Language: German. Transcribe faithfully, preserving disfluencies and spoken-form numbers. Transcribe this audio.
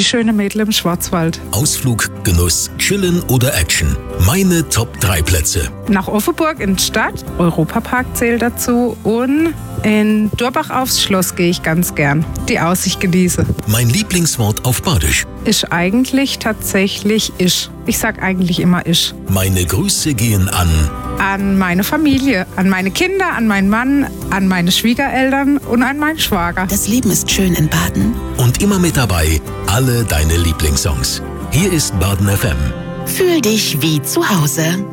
Die schöne Mädel im Schwarzwald. Ausflug, Genuss, Chillen oder Action. Meine Top drei Plätze. Nach Offenburg in die Stadt, Europapark zählt dazu und in Durbach aufs Schloss gehe ich ganz gern. Die Aussicht genieße. Mein Lieblingswort auf Badisch. Ist eigentlich tatsächlich ich. Ich sag eigentlich immer ich. Meine Grüße gehen an... An meine Familie, an meine Kinder, an meinen Mann, an meine Schwiegereltern und an meinen Schwager. Das Leben ist schön in Baden. Und immer mit dabei alle deine Lieblingssongs. Hier ist Baden F M. Fühl dich wie zu Hause.